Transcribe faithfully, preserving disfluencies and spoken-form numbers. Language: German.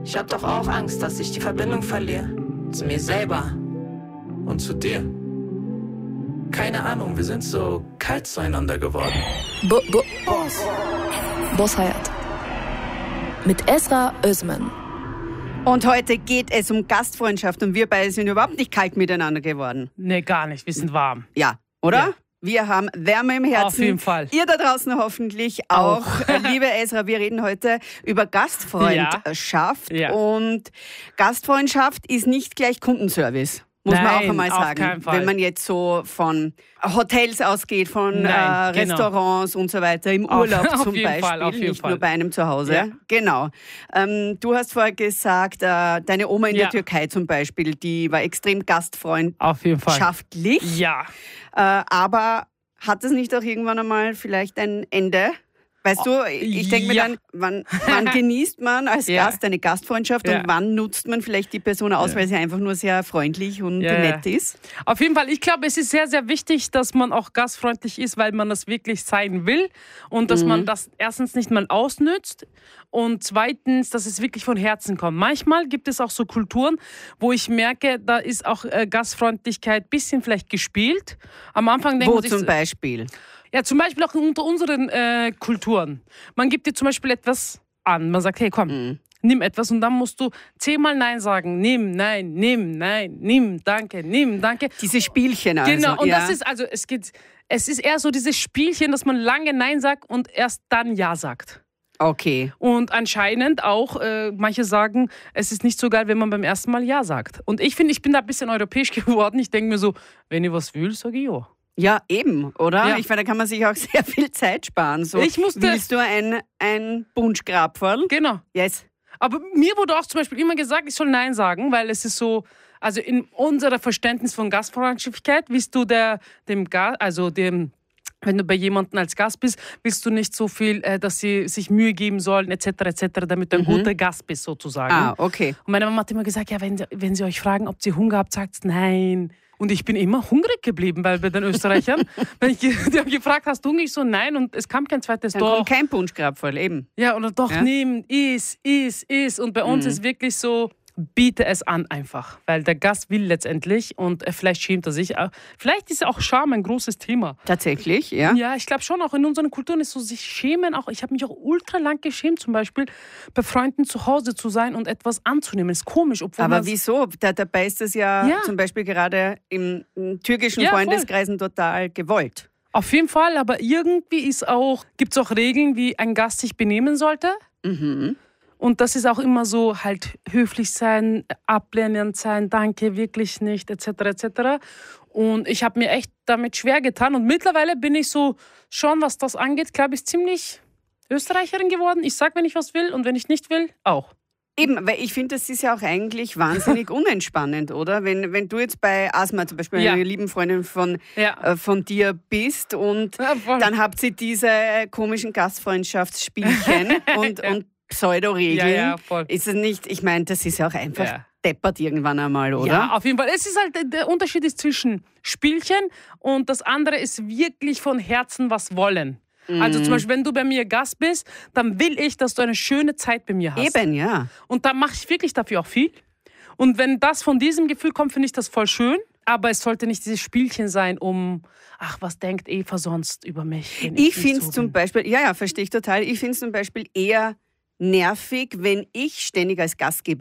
Ich hab doch auch Angst, dass ich die Verbindung verliere. Zu mir selber. Und zu dir. Keine Ahnung, wir sind so kalt zueinander geworden. Bo Bo Boss. Boss Hayat. Mit Esra Özmen. Und heute geht es um Gastfreundschaft und wir beide sind überhaupt nicht kalt miteinander geworden. Nee, gar nicht. Wir sind warm. Ja, oder? Ja. Wir haben Wärme im Herzen. Auf jeden Fall. Ihr da draußen hoffentlich auch. auch. Liebe Esra, wir reden heute über Gastfreundschaft. Ja. Ja. Und Gastfreundschaft ist nicht gleich Kundenservice. Muss Nein, man auch einmal auf sagen. keinen Fall. Wenn man jetzt so von Hotels ausgeht, von Nein, äh, genau. Restaurants und so weiter, im Urlaub auf, zum auf jeden Beispiel, Fall, auf jeden nicht Fall. nur bei einem zu Hause. Ja. Genau. Ähm, du hast vorher gesagt, äh, deine Oma in Ja. der Türkei zum Beispiel, die war extrem gastfreundschaftlich. Auf jeden Fall. Ja. Äh, aber hat das nicht auch irgendwann einmal vielleicht ein Ende? Weißt du, ich denke mir Ja. dann, wann, wann genießt man als Ja. Gast eine Gastfreundschaft Ja. und wann nutzt man vielleicht die Person aus, Ja. weil sie einfach nur sehr freundlich und Ja, nett ja. ist? Auf jeden Fall. Ich glaube, es ist sehr, sehr wichtig, dass man auch gastfreundlich ist, weil man das wirklich sein will und dass Mhm. man das erstens nicht mal ausnützt und zweitens, dass es wirklich von Herzen kommt. Manchmal gibt es auch so Kulturen, wo ich merke, da ist auch äh, Gastfreundlichkeit ein bisschen vielleicht gespielt. Am Anfang denkt Wo man sich zum so- Beispiel? Ja, zum Beispiel auch unter unseren äh, Kulturen. Man gibt dir zum Beispiel etwas an. Man sagt, hey, komm, Mhm. nimm etwas und dann musst du zehnmal Nein sagen. Nimm, nein, nimm, nein, nimm, danke, nimm, danke. Diese Spielchen also. Genau, und ja. das ist, also es geht, es ist eher so dieses Spielchen, dass man lange Nein sagt und erst dann Ja sagt. Okay. Und anscheinend auch, äh, manche sagen, es ist nicht so geil, wenn man beim ersten Mal Ja sagt. Und ich finde, ich bin da ein bisschen europäisch geworden. Ich denke mir so, wenn ich was will, sage ich ja. Ja, eben, oder? Ja. Ich meine, da kann man sich auch sehr viel Zeit sparen. So, Ich musste- willst du ein, ein Bunschgrapferl? Genau. Yes. Aber mir wurde auch zum Beispiel immer gesagt, ich soll Nein sagen, weil es ist so, also in unserem Verständnis von Gastfreundschaftlichkeit willst du der, dem Gast, also dem, wenn du bei jemandem als Gast bist, willst du nicht so viel, äh, dass sie sich Mühe geben sollen, et cetera et cetera, damit du ein guter Gast bist, sozusagen. Ah, okay. Und meine Mama hat immer gesagt, ja, wenn sie, wenn sie euch fragen, ob sie Hunger habt, sagt nein. Und ich bin immer hungrig geblieben, weil bei den Österreichern, wenn ich, die haben gefragt, hast du Hunger? Ich so, nein. Und es kam kein zweites Dann Doch. kommt kein Bunschgrapferl, eben. Ja, oder doch, Ja? nimm, iss, iss, iss. Und bei uns Mhm. ist wirklich so, biete es an einfach. Weil der Gast will letztendlich und äh, vielleicht schämt er sich auch. Vielleicht ist auch Scham ein großes Thema. Tatsächlich, ja. Ja, ich glaube schon, auch in unseren Kulturen ist so sich schämen. Auch, ich habe mich auch ultra lang geschämt, zum Beispiel bei Freunden zu Hause zu sein und etwas anzunehmen. Ist komisch, obwohl Aber man- wieso? Da, dabei ist das ja, Ja. zum Beispiel gerade im, im türkischen Ja, voll. Freundeskreisen total gewollt. Auf jeden Fall, aber irgendwie ist auch, gibt es auch Regeln, wie ein Gast sich benehmen sollte. Mhm. Und das ist auch immer so, halt höflich sein, ablehnend sein, danke, wirklich nicht, et cetera et cetera. Und ich habe mir echt damit schwer getan. Und mittlerweile bin ich so schon, was das angeht, glaube ich, ziemlich Österreicherin geworden. Ich sage, wenn ich was will und wenn ich nicht will, auch. Eben, weil ich finde, das ist ja auch eigentlich wahnsinnig unentspannend, oder? Wenn, wenn du jetzt bei Asma zum Beispiel, Ja. einer lieben Freundin von, Ja. äh, von dir bist und Ja, voll. dann habt ihr diese komischen Gastfreundschaftsspielchen und, Ja. und Pseudoregeln. Ja, ja, voll. Ist es nicht, ich meine, das ist ja auch einfach Ja. deppert irgendwann einmal, oder? Ja, auf jeden Fall. Es ist halt, der Unterschied ist zwischen Spielchen und das andere ist wirklich von Herzen was wollen. Also Mhm. zum Beispiel, wenn du bei mir Gast bist, dann will ich, dass du eine schöne Zeit bei mir hast. Eben, ja. Und da mache ich wirklich dafür auch viel. Und wenn das von diesem Gefühl kommt, finde ich das voll schön. Aber es sollte nicht dieses Spielchen sein, um, ach, was denkt Eva sonst über mich? wenn Ich nicht finde es so zum bin? Beispiel, ja, ja, verstehe ich total. Ich finde es zum Beispiel eher nervig, wenn ich ständig als Gastgeber